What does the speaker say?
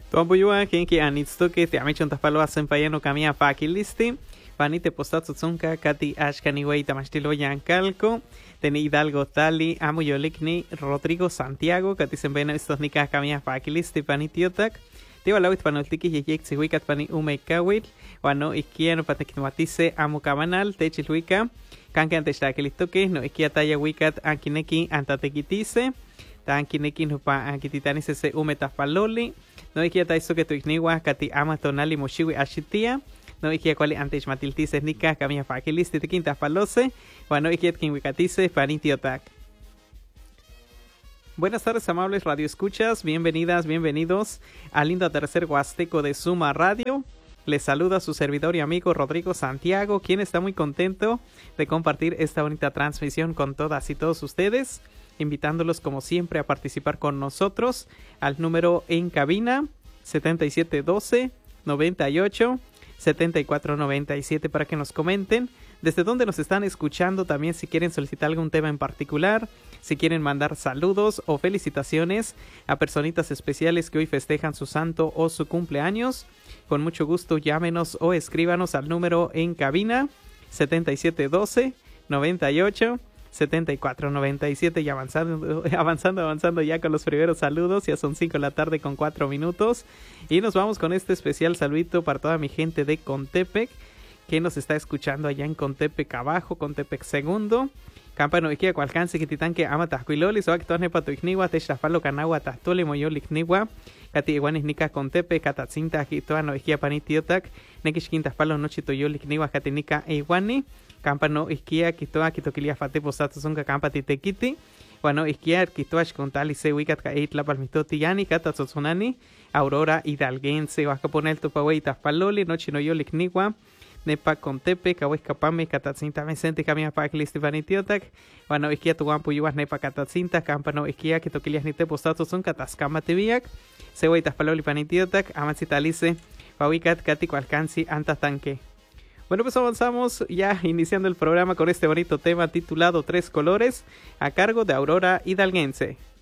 Tuampuyua kenki anitstuki tiamichon taspalo asenpayano kamia pakilisti. Panite postatsutzunka kati ashkaniwei tamachtilo yankalko. Teni Hidalgo Tali, Amuyolikni, Rodrigo Santiago, kati sembena estos nika kamia pakilisti panitiotak. Tiwalawit panoltiki yeyek siwikat pani umekawil. Wano ikiano patekimatice amukamanal techilwika. Kankan techtakilistuki no ikiataya wikat ankineki antatekitise. Tankineki nupa ankititanise se umetaspaloli. No ikia taiso que tuigniwa kati ama tonali moshiwi ashitia. No ikia kwali antes matiltises nika kamia fakilisti tikinta palose. Bueno ikia kinwikatise panitiotak. Buenas tardes, amables radioescuchas. Bienvenidas, bienvenidos al lindo tercer huasteco de Suma Radio. Les saluda su servidor y amigo Rodrigo Santiago, quien está muy contento de compartir esta bonita transmisión con todas y todos ustedes, invitándolos como siempre a participar con nosotros al número en cabina 7712 98 7497 para que nos comenten desde dónde nos están escuchando, también si quieren solicitar algún tema en particular, si quieren mandar saludos o felicitaciones a personitas especiales que hoy festejan su santo o su cumpleaños. Con mucho gusto llámenos o escríbanos al número en cabina 7712 98 7497 y avanzando ya con los primeros saludos. Ya son 5 de la tarde con 4 minutos y nos vamos con este especial saludito para toda mi gente de Contepec que nos está escuchando allá en Contepec abajo, Contepec segundo. Campano ikia cualcance que titanque ama tascuiloli soa que torne pato igniwa te chafalo canagua tastole moyoli igniwa cati iguanes nica Contepec catatzinta hitoano ikia panitiotac nequishquintas palo noche toyoli igniwa catinica iguani. Campano isquia quitoa quitoquilia fate posato son campa titequiti. Bueno, isquia quitoach contali se wicat ka eitla palmitoti yani catatzonani Aurora Hidalguense o poner tu paweitas paloli noche no yo ligniwa nepa Contepe cahuescapame catatzinta mesente camia paklisti vanitiotac. Bueno, isquia tu guampu yuas nepa catatzinta campano isquia quitoquilias nite posato son catascama teviac se weitas paloli panitiotac amatzitalice pawicat catico alcanci antatanque. Bueno, pues avanzamos ya iniciando el programa con este bonito tema titulado Tres Colores a cargo de Aurora Hidalguense.